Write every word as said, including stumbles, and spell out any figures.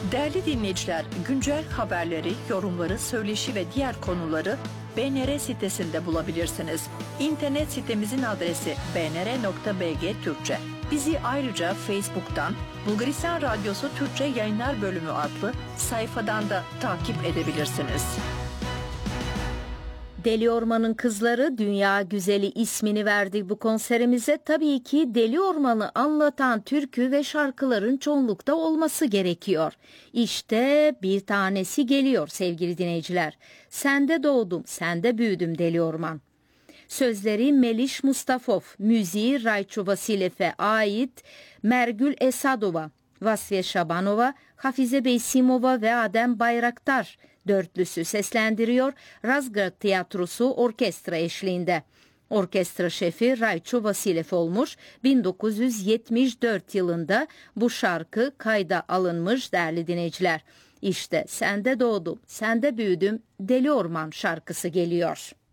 Değerli dinleyiciler, güncel haberleri, yorumları, söyleşi ve diğer konuları B N R sitesinde bulabilirsiniz. İnternet sitemizin adresi b n r nokta b g Türkçe. Bizi ayrıca Facebook'tan Bulgaristan Radyosu Türkçe Yayınlar Bölümü adlı sayfadan da takip edebilirsiniz. Deli Orman'ın Kızları Dünya Güzeli ismini verdi bu konserimize. Tabii ki Deli Orman'ı anlatan türkü ve şarkıların çoğunlukta olması gerekiyor. İşte bir tanesi geliyor sevgili dinleyiciler. Sende doğdum, sende büyüdüm Deli Orman. Sözleri Meliş Mustafov, müziği Rayço Vasilev'e ait. Mergül Esadova, Vasfiye Şabanova, Hafize Beysimova ve Adem Bayraktar dörtlüsü seslendiriyor. Razgrad Tiyatrosu orkestra eşliğinde. Orkestra şefi Rayço Vasilev olmuş. bin dokuz yüz yetmiş dört yılında bu şarkı kayda alınmış değerli dinleyiciler. İşte Sende Doğdum, Sende Büyüdüm Deli Orman şarkısı geliyor.